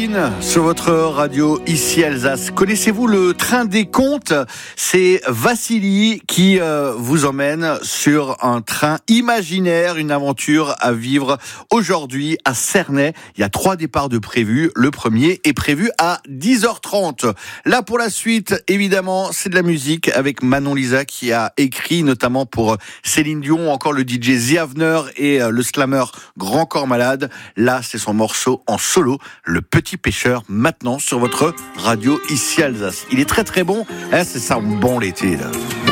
Caroline, sur votre radio ici Alsace. Connaissez-vous le train des contes ? C'est Vassili qui vous emmène sur un train imaginaire, une aventure à vivre aujourd'hui à Cernay. Il y a 3 départs de prévus. Le premier est prévu à 10h30. Là pour la suite, évidemment, c'est de la musique avec Manon Lisa qui a écrit notamment pour Céline Dion, encore le DJ Ziavner et le slammer Grand Corps Malade. Là, c'est son morceau en solo, Le Petit Pêcheur, maintenant sur votre radio ici Alsace. Il est très très bon, hein, c'est ça bon l'été là.